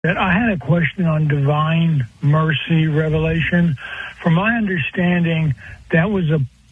I had a question on divine mercy revelation. From my understanding, that's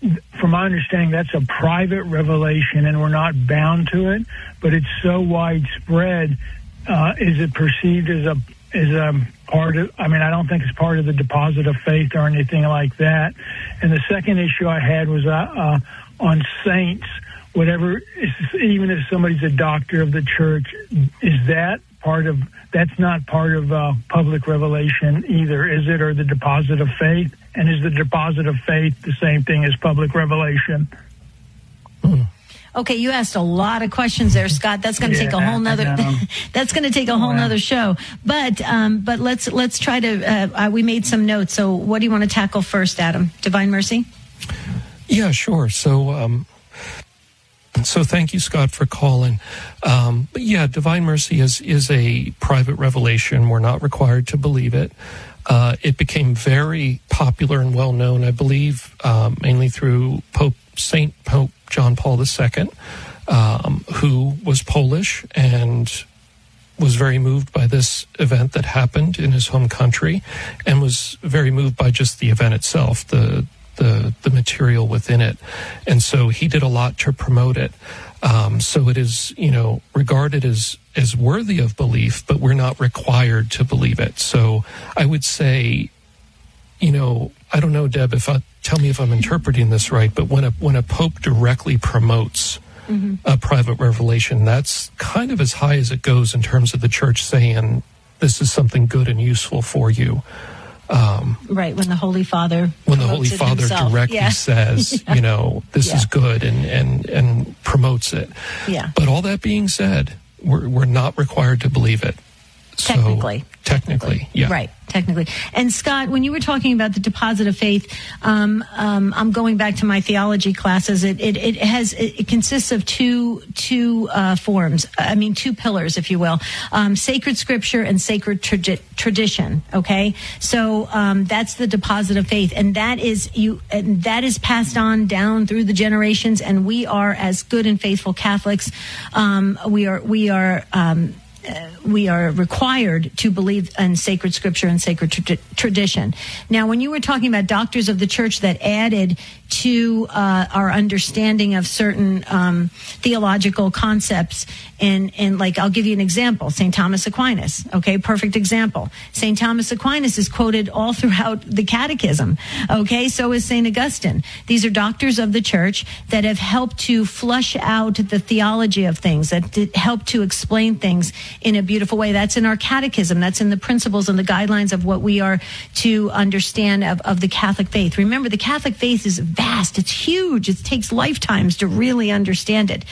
a private revelation, and we're not bound to it. But it's so widespread. Is it perceived as a part of? I mean, I don't think it's part of the deposit of faith or anything like that. And the second issue I had was on saints. Whatever, even if somebody's a doctor of the church, is that part of? That's not part of public revelation either, is it, or the deposit of faith? And is the deposit of faith the same thing as public revelation? Okay, you asked a lot of questions there, Scott. That's going to take a whole nother. That's going to take a whole nother show. But let's try to. We made some notes. So, what do you want to tackle first, Adam? Divine mercy. Yeah, sure. So thank you, Scott, for calling. But yeah, divine mercy is a private revelation. We're not required to believe it. It became very popular and well known, I believe, mainly through Saint Pope John Paul II, who was Polish and was very moved by this event that happened in his home country, and was very moved by just the event itself, the material within it. And so he did a lot to promote it. So it is, regarded as worthy of belief, but we're not required to believe it. So I would say, I don't know, Deb, tell me if I'm interpreting this right, but when a pope directly promotes a private revelation, that's kind of as high as it goes in terms of the church saying this is something good and useful for you. Right, when the Holy Father directly says, this is good and promotes it. Yeah. But all that being said, we're not required to believe it. Technically, yeah. Right, technically. And Scott, when you were talking about the deposit of faith, I'm going back to my theology classes. It consists of two forms. Two pillars, if you will. Sacred scripture and sacred tradition. Okay, so that's the deposit of faith, and that is passed on down through the generations. And we are, as good and faithful Catholics, we are required to believe in sacred scripture and sacred tradition. Now, when you were talking about doctors of the church that added to our understanding of certain theological concepts, and like, I'll give you an example, St. Thomas Aquinas, okay, perfect example. St. Thomas Aquinas is quoted all throughout the Catechism, okay, so is St. Augustine. These are doctors of the church that have helped to flush out the theology of things, that help to explain things in a beautiful way. That's in our Catechism. That's in the principles and the guidelines of what we are to understand of the Catholic faith. Remember, the Catholic faith is vast. It's huge. It takes lifetimes to really understand it.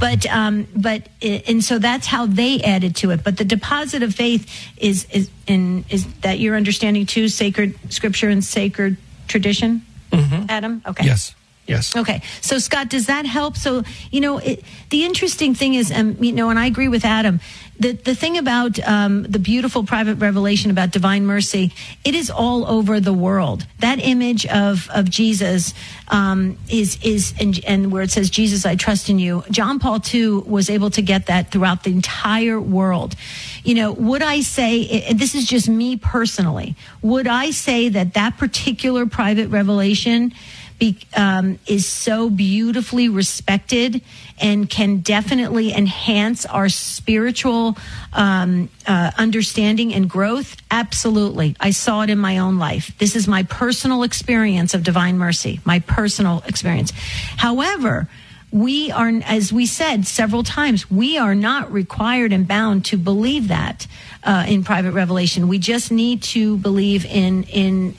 And so that's how they added to it. But the deposit of faith is that your understanding too, sacred scripture and sacred tradition, Adam? Okay. Yes. Okay. So, Scott, does that help? So, the interesting thing is, and I agree with Adam, the thing about the beautiful private revelation about divine mercy, it is all over the world. That image of Jesus is and where it says, Jesus, I trust in you. John Paul II was able to get that throughout the entire world. Would I say, and this is just me personally, would I say that particular private revelation is so beautifully respected and can definitely enhance our spiritual understanding and growth? Absolutely. I saw it in my own life. This is my personal experience of divine mercy, my personal experience. However, we are, as we said several times, we are not required and bound to believe that in private revelation. We just need to believe in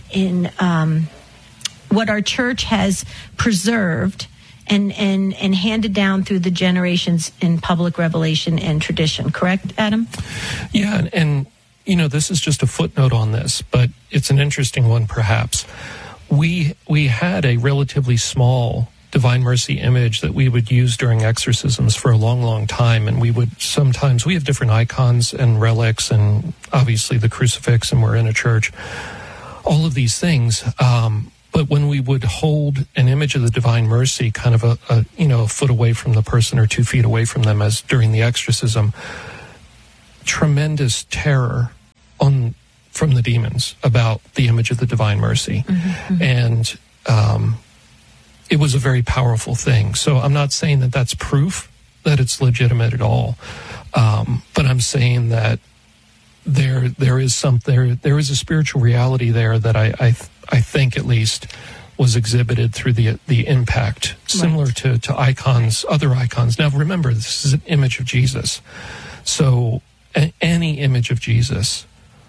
what our church has preserved and handed down through the generations in public revelation and tradition. Correct, Adam? Yeah, and this is just a footnote on this, but it's an interesting one perhaps. We had a relatively small Divine Mercy image that we would use during exorcisms for a long, long time, and we have different icons and relics, and obviously the crucifix, and we're in a church, all of these things. But when we would hold an image of the Divine Mercy kind of a foot away from the person or 2 feet away from them as during the exorcism, tremendous terror from the demons about the image of the divine mercy. And it was a very powerful thing. So I'm not saying that that's proof that it's legitimate at all. But I'm saying that there is a spiritual reality there that I think at least was exhibited through the impact, similar to icons, other icons. Now remember, this is an image of Jesus. So any image of Jesus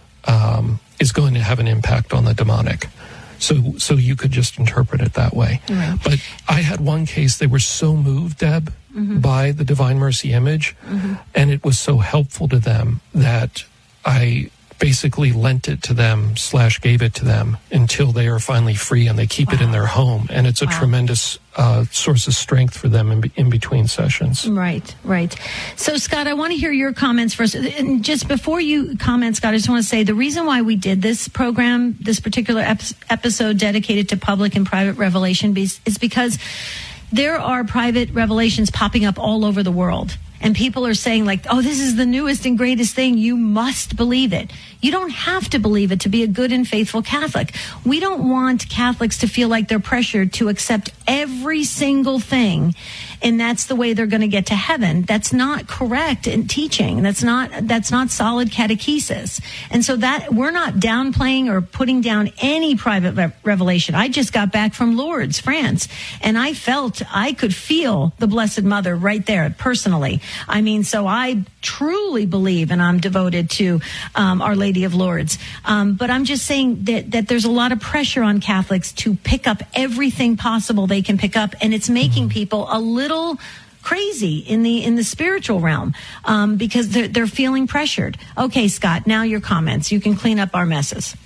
is going to have an impact on the demonic. So you could just interpret it that way. Right. But I had one case, they were so moved, Deb, by the Divine Mercy image, and it was so helpful to them that I basically lent it to them / gave it to them until they are finally free, and they keep it in their home. And it's a tremendous source of strength for them in between sessions. Right. So, Scott, I want to hear your comments first. And just before you comment, Scott, I just want to say the reason why we did this program, this particular episode dedicated to public and private revelation, is because there are private revelations popping up all over the world. And people are saying, like, oh, this is the newest and greatest thing. You must believe it. You don't have to believe it to be a good and faithful Catholic. We don't want Catholics to feel like they're pressured to accept every single thing, and that's the way they're going to get to heaven. That's not correct in teaching. That's not solid catechesis. And so that we're not downplaying or putting down any private revelation. I just got back from Lourdes, France, and I could feel the Blessed Mother right there personally. I mean, so I truly believe, and I'm devoted to Our Lady of Lourdes. But I'm just saying that there's a lot of pressure on Catholics to pick up everything possible they can pick up, and it's making people a little crazy in the spiritual realm because they're feeling pressured. Okay, Scott, now your comments. You can clean up our messes.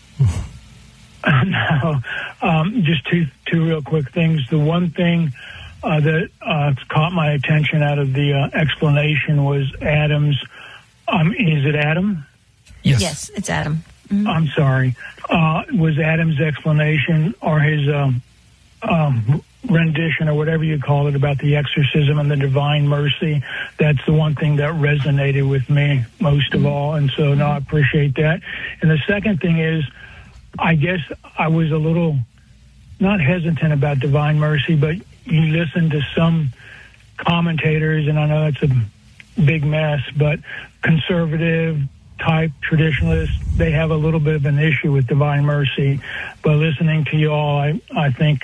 No, just two real quick things. The one thing that caught my attention out of the explanation was Adam's. Is it Adam? Yes, it's Adam. I'm sorry. Was Adam's explanation or his rendition or whatever you call it about the exorcism and the divine mercy? That's the one thing that resonated with me most of all. And so, no, I appreciate that. And the second thing is, I guess I was a little not hesitant about divine mercy, but you listen to some commentators, and I know it's a big mess, but conservative type traditionalists, they have a little bit of an issue with divine mercy. But listening to you all, I think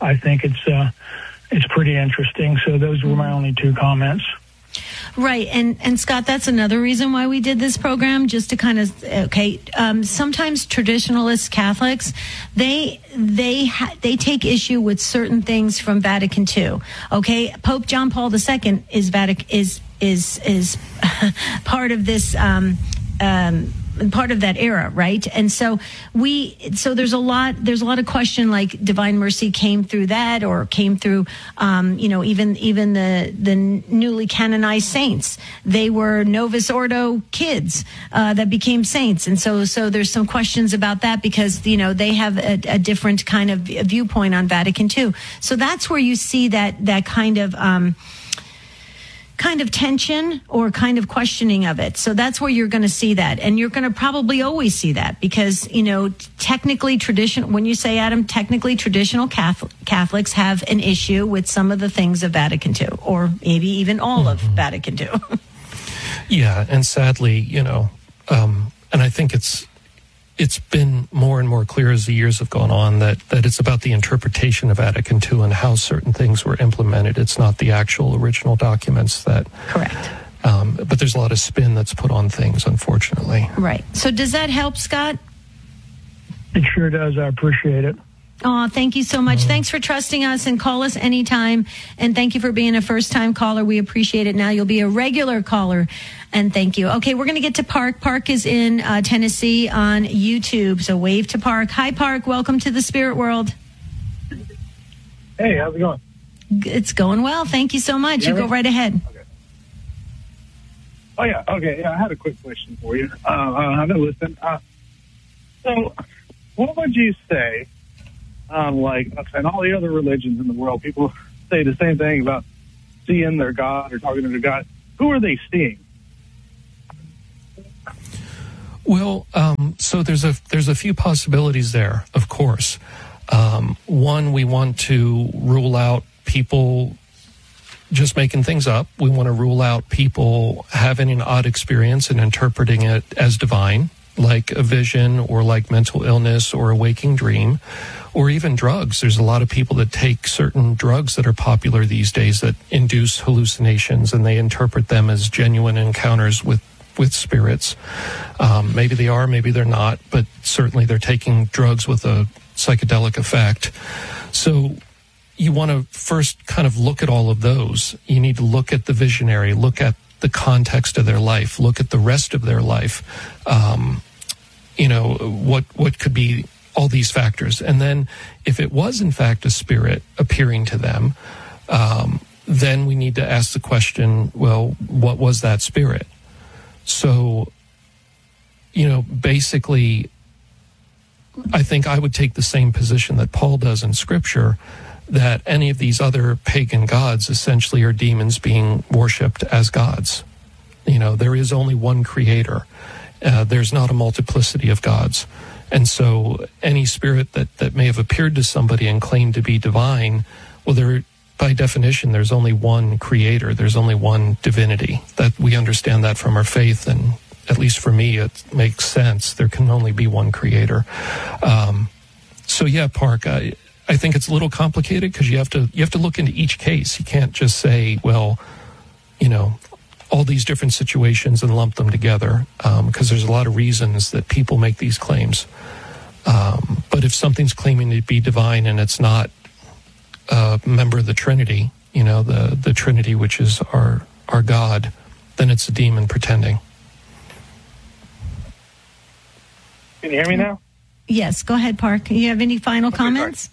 it's pretty interesting. So those were my only two comments. Right. And Scott, that's another reason why we did this program, just to kind of, sometimes traditionalist Catholics, they take issue with certain things from Vatican II. Okay. Pope John Paul II is part of this, part of that era, right? And so there's a lot of question, like divine mercy came through that, or came through even the newly canonized saints. They were Novus Ordo kids that became saints, and so there's some questions about that, because they have a different kind of viewpoint on Vatican II. So that's where you see that kind of tension or kind of questioning of it. So that's where you're going to see that. And you're going to probably always see that because, technically when you say, Adam, technically traditional Catholics have an issue with some of the things of Vatican II, or maybe even all of Vatican II. Yeah. And sadly, and I think it's been more and more clear as the years have gone on that it's about the interpretation of Vatican II and how certain things were implemented. It's not the actual original documents that... Correct. But there's a lot of spin that's put on things, unfortunately. Right. So does that help, Scott? It sure does. I appreciate it. Oh, thank you so much. Thanks for trusting us, and call us anytime. And thank you for being a first-time caller. We appreciate it. Now you'll be a regular caller, and thank you. Okay, we're going to get to Park. Park is in Tennessee on YouTube, so wave to Park. Hi, Park. Welcome to the Spirit World. Hey, how's it going? It's going well. Thank you so much. You go right ahead. Okay. Oh, yeah. Okay. Yeah, I had a quick question for you. I've been listening. So what would you say, and all the other religions in the world, people say the same thing about seeing their God or talking to their God. Who are they seeing? Well, so there's a few possibilities there, of course. One, we want to rule out people just making things up. We want to rule out people having an odd experience and interpreting it as divine, like a vision or like mental illness or a waking dream, or even drugs. There's a lot of people that take certain drugs that are popular these days that induce hallucinations, and they interpret them as genuine encounters with spirits. Maybe they are, maybe they're not, but certainly they're taking drugs with a psychedelic effect. So you want to first kind of look at all of those. You need to look at the visionary, look at the context of their life, look at the rest of their life. What could be all these factors. And then if it was in fact a spirit appearing to them, then we need to ask the question, well, what was that spirit? So, basically, I think I would take the same position that Paul does in Scripture, that any of these other pagan gods essentially are demons being worshipped as gods. There is only one creator. There's not a multiplicity of gods. And so any spirit that may have appeared to somebody and claimed to be divine, well, by definition, there's only one creator. There's only one divinity. That we understand that from our faith, and at least for me, it makes sense. There can only be one creator. Park, I think it's a little complicated because you have to look into each case. You can't just say, well, all these different situations and lump them together, because there's a lot of reasons that people make these claims. But if something's claiming to be divine and it's not a member of the Trinity, the Trinity, which is our God, then it's a demon pretending. Can you hear me now? Yes, go ahead, Park. You have any final comments?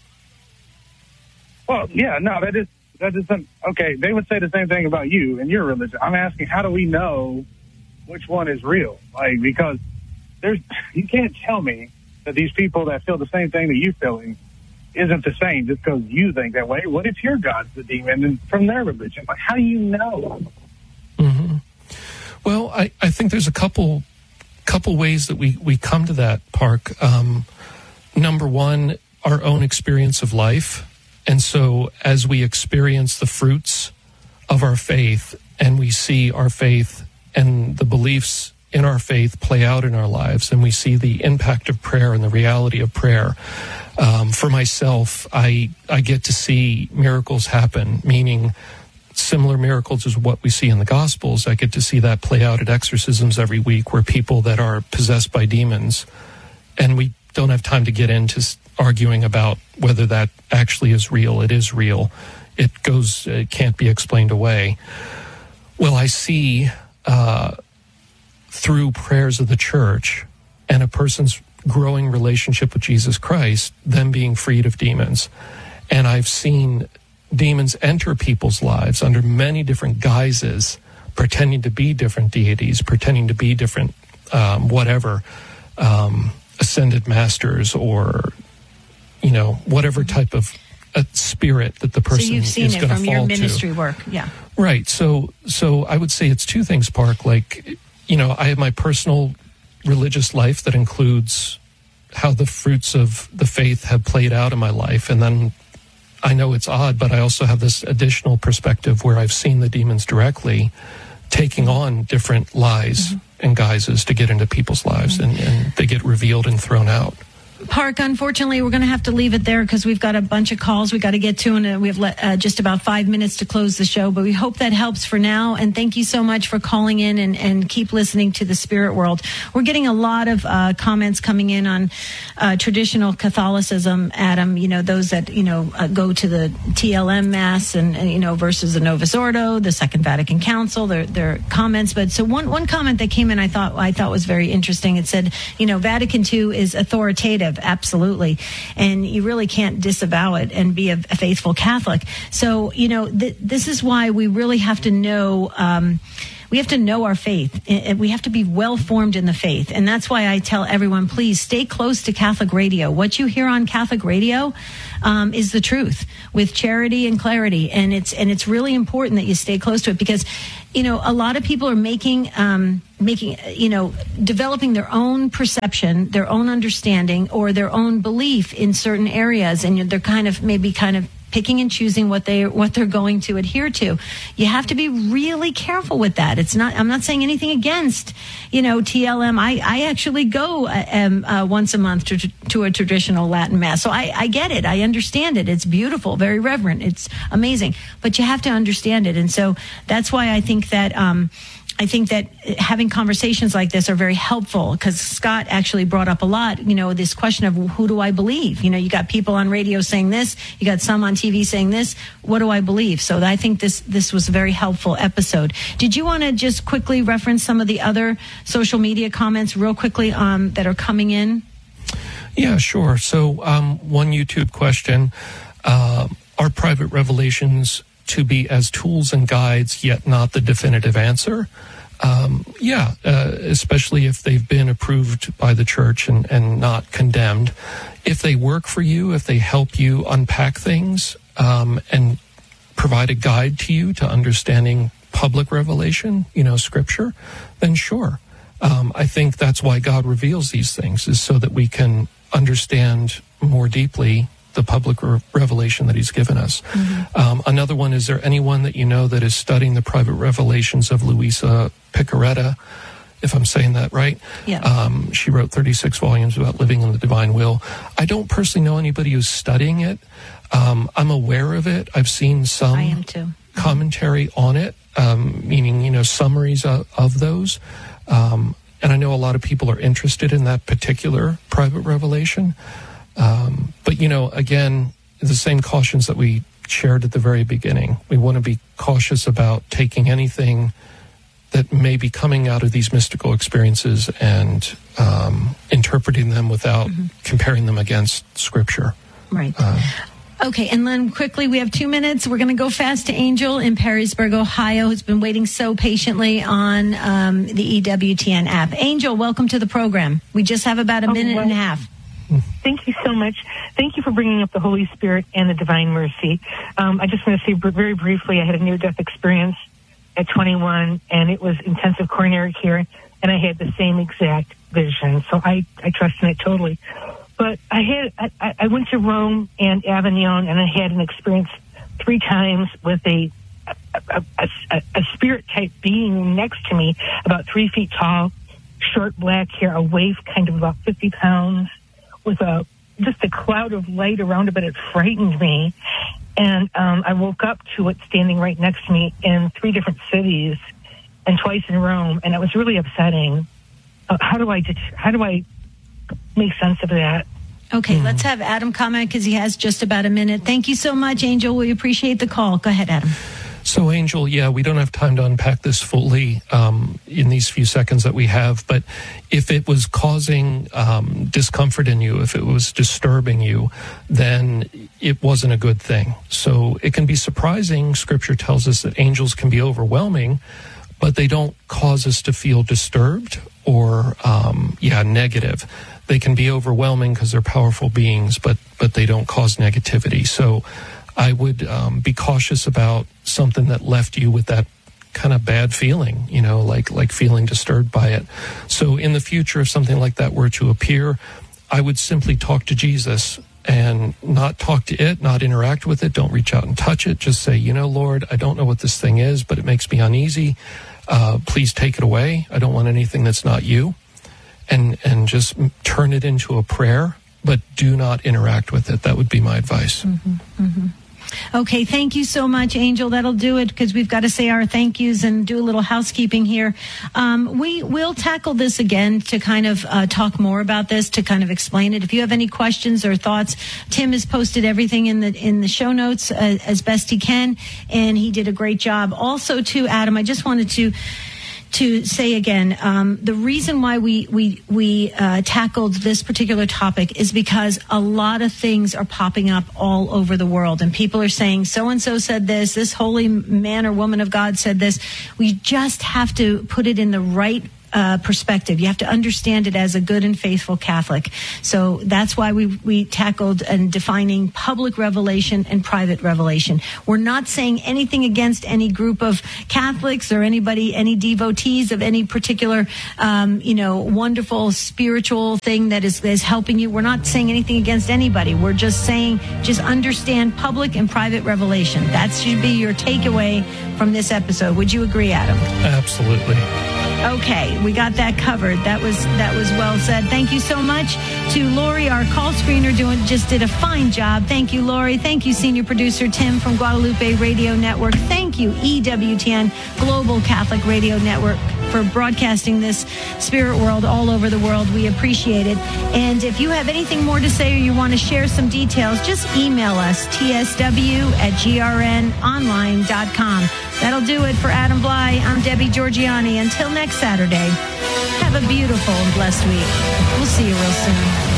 Well, yeah, no, that isn't okay. They would say the same thing about you and your religion. I'm asking, how do we know which one is real? Because you can't tell me that these people that feel the same thing that you're feeling isn't the same just because you think that way. What if your God's the demon and from their religion? How do you know? Mm-hmm. Well, I think there's a couple ways that we come to that, Park. Number one, our own experience of life. And so as we experience the fruits of our faith and we see our faith and the beliefs in our faith play out in our lives, and we see the impact of prayer and the reality of prayer. For myself, I get to see miracles happen, meaning similar miracles as what we see in the Gospels. I get to see that play out at exorcisms every week, where people that are possessed by demons, and we don't have time to get into arguing about whether that actually is real. It is real. It can't be explained away. Well, I see through prayers of the church and a person's growing relationship with Jesus Christ, them being freed of demons. And I've seen demons enter people's lives under many different guises, pretending to be different deities, pretending to be different ascended masters, or whatever type of a spirit that the person is going to fall to. So you've seen it from your ministry work, yeah. Right. So I would say it's two things, Park. I have my personal religious life that includes how the fruits of the faith have played out in my life. And then I know it's odd, but I also have this additional perspective where I've seen the demons directly taking on different lies and guises to get into people's lives, and they get revealed and thrown out. Park, unfortunately, we're going to have to leave it there because we've got a bunch of calls we got to get to, and we have just about 5 minutes to close the show. But we hope that helps for now. And thank you so much for calling in and keep listening to the Spirit World. We're getting a lot of comments coming in on traditional Catholicism, Adam. Those that go to the TLM Mass and versus the Novus Ordo, the Second Vatican Council. Their comments. But so one comment that came in, I thought was very interesting. It said, Vatican II is authoritative. Absolutely. And you really can't disavow it and be a faithful Catholic. So, this is why we really have to know we have to know our faith. We have to be well formed in the faith. And that's why I tell everyone, please stay close to Catholic radio. What you hear on Catholic radio is the truth, with charity and clarity. And it's really important that you stay close to it, because, you know, a lot of people are developing their own perception, their own understanding, or their own belief in certain areas. And they're kind of picking and choosing what they're going to adhere to. You have to be really careful with that. I'm not saying anything against, TLM. I actually go once a month to a traditional Latin Mass. So I get it. I understand it. It's beautiful, very reverent. It's amazing. But you have to understand it. And so that's why I think that having conversations like this are very helpful, because Scott actually brought up a lot, this question of who do I believe? You got people on radio saying this, you got some on TV saying this. What do I believe? So I think this was a very helpful episode. Did you want to just quickly reference some of the other social media comments real quickly that are coming in? Yeah, sure. So one YouTube question, are private revelations to be as tools and guides, yet not the definitive answer? Especially if they've been approved by the church and not condemned. If they work for you, if they help you unpack things and provide a guide to you to understanding public revelation, Scripture, then sure. I think that's why God reveals these things, is so that we can understand more deeply the public revelation that he's given us. Mm-hmm. Another one, is there anyone that you know that is studying the private revelations of Luisa Picaretta, if I'm saying that right? Yeah. She wrote 36 volumes about living in the divine will. I don't personally know anybody who's studying it. I'm aware of it. I've seen some I am too. Commentary on it, meaning, summaries of those. And I know a lot of people are interested in that particular private revelation. But, again, the same cautions that we shared at the very beginning. We want to be cautious about taking anything that may be coming out of these mystical experiences and interpreting them without comparing them against Scripture. Right. Okay, and then quickly, we have 2 minutes. We're going to go fast to Angel in Perrysburg, Ohio, who's been waiting so patiently on the EWTN app. Angel, welcome to the program. We just have about a minute and a half. Thank you so much. Thank you for bringing up the Holy Spirit and the Divine Mercy. I just want to say very briefly, I had a near-death experience at 21, and it was intensive coronary care, and I had the same exact vision. So I trust in it totally. But I went to Rome and Avignon, and I had an experience 3 times with a spirit-type being next to me, about 3 feet tall, short black hair, a waif kind of about 50 pounds, with just a cloud of light around it, but it frightened me. And I woke up to it standing right next to me in 3 different cities and twice in Rome, and it was really upsetting. How do I make sense of that? Okay, let's have Adam comment, because he has just about a minute. Thank you so much, Angel. We appreciate the call. Go ahead, Adam. So, Angel, we don't have time to unpack this fully in these few seconds that we have, but if it was causing discomfort in you, if it was disturbing you, then it wasn't a good thing. So it can be surprising. Scripture tells us that angels can be overwhelming, but they don't cause us to feel disturbed or, negative. They can be overwhelming because they're powerful beings, but they don't cause negativity. So I would be cautious about something that left you with that kind of bad feeling, like feeling disturbed by it. So in the future, if something like that were to appear, I would simply talk to Jesus and not talk to it, not interact with it. Don't reach out and touch it. Just say, Lord, I don't know what this thing is, but it makes me uneasy. Please take it away. I don't want anything that's not you. And just turn it into a prayer, but do not interact with it. That would be my advice. Mm-hmm, mm-hmm. Okay, thank you so much, Angel. That'll do it, because we've got to say our thank yous and do a little housekeeping here. We will tackle this again to kind of talk more about this, to kind of explain it. If you have any questions or thoughts, Tim has posted everything in the show notes as best he can, and he did a great job. Also, too, Adam, I just wanted to to say again, the reason why we tackled this particular topic is because a lot of things are popping up all over the world, and people are saying so-and-so said this holy man or woman of God said this. We just have to put it in the right perspective. You have to understand it as a good and faithful Catholic. So that's why we tackled and defining public revelation and private revelation. We're not saying anything against any group of Catholics or anybody, any devotees of any particular, wonderful spiritual thing that is helping you. We're not saying anything against anybody. We're just saying, just understand public and private revelation. That should be your takeaway from this episode. Would you agree, Adam? Absolutely. Okay, we got that covered. That was well said. Thank you so much to Lori, our call screener, just did a fine job. Thank you, Lori. Thank you, senior producer Tim from Guadalupe Radio Network. Thank you, EWTN Global Catholic Radio Network, for broadcasting this spirit world all over the world. We appreciate it. And if you have anything more to say or you want to share some details, just email us, tsw@grnonline.com. That'll do it for Adam Bly. I'm Debbie Georgiani. Until next Saturday, have a beautiful and blessed week. We'll see you real soon.